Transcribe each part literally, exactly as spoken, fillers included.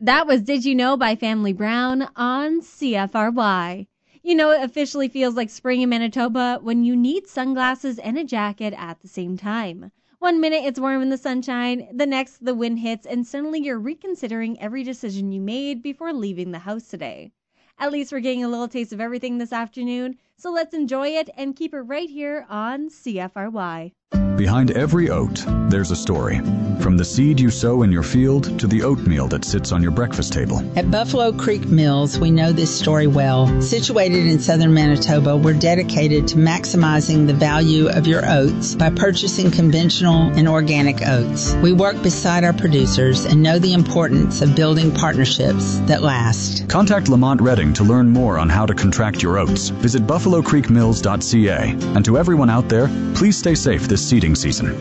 That was Did You Know by Family Brown on C F R Y. You know, it officially feels like spring in Manitoba when you need sunglasses and a jacket at the same time. One minute it's warm in the sunshine, the next the wind hits, and suddenly you're reconsidering every decision you made before leaving the house today. At least we're getting a little taste of everything this afternoon, so let's enjoy it and keep it right here on C F R Y. Behind every oat, there's a story. From the seed you sow in your field to the oatmeal that sits on your breakfast table. At Buffalo Creek Mills, we know this story well. Situated in southern Manitoba, we're dedicated to maximizing the value of your oats by purchasing conventional and organic oats. We work beside our producers and know the importance of building partnerships that last. Contact Lamont Redding to learn more on how to contract your oats. Visit buffalo creek mills dot c a. And to everyone out there, please stay safe this seeding season.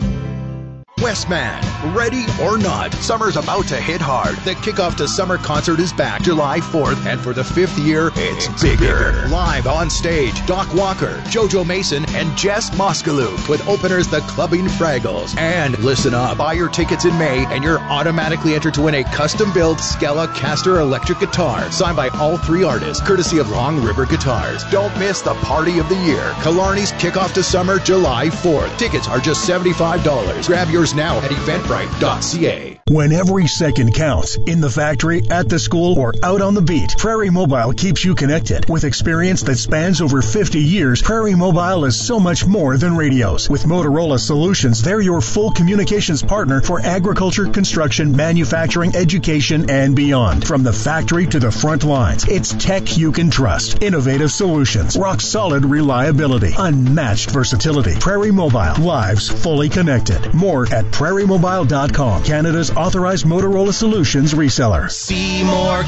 Westman, ready or not, summer's about to hit hard. The Kickoff to Summer concert is back July fourth, and for the fifth year, it's, it's bigger. bigger. Live on stage, Doc Walker, JoJo Mason, and Jess Moskaluke, with openers The Clubbing Fraggles. And listen up, buy your tickets in May, and you're automatically entered to win a custom-built Skella-Caster electric guitar, signed by all three artists, courtesy of Long River Guitars. Don't miss the party of the year. Killarney's Kickoff to Summer, July fourth. Tickets are just seventy-five dollars. Grab yours now at eventbrite dot c a. When every second counts, in the factory, at the school, or out on the beat, Prairie Mobile keeps you connected. With experience that spans over fifty years, Prairie Mobile is so much more than radios. With Motorola Solutions, they're your full communications partner for agriculture, construction, manufacturing, education, and beyond. From the factory to the front lines, it's tech you can trust. Innovative solutions, rock-solid reliability, unmatched versatility. Prairie Mobile, lives fully connected. More at prairie mobile dot com, Canada's authorized Motorola Solutions reseller. Seymour,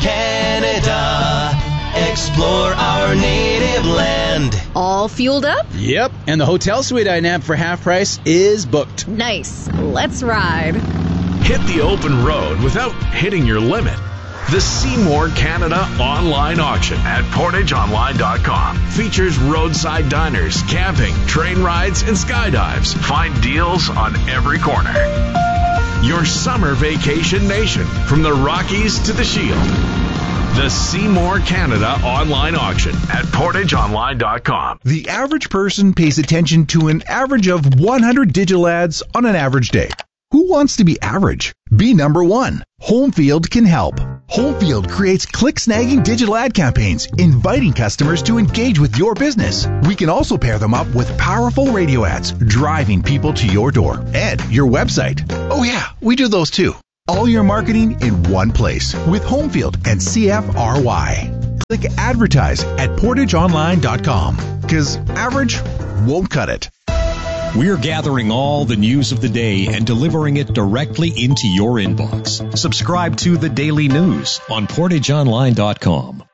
Canada. Explore our native land. All fueled up? Yep, and the hotel suite I nabbed for half price is booked. Nice. Let's ride. Hit the open road without hitting your limit. The Seymour Canada online auction at portage online dot com features roadside diners, camping, train rides, and skydives. Find deals on every corner. Your summer vacation nation, from the Rockies to the Shield. The Seymour Canada online auction at portage online dot com. The average person pays attention to an average of one hundred digital ads on an average day. Who wants to be average? Be number one. Homefield can help. Homefield creates click-snagging digital ad campaigns, inviting customers to engage with your business. We can also pair them up with powerful radio ads, driving people to your door and your website. Oh yeah, we do those too. All your marketing in one place with Homefield and C F R Y. Click advertise at portage online dot com, because average won't cut it. We're gathering all the news of the day and delivering it directly into your inbox. Subscribe to The Daily News on portage online dot com.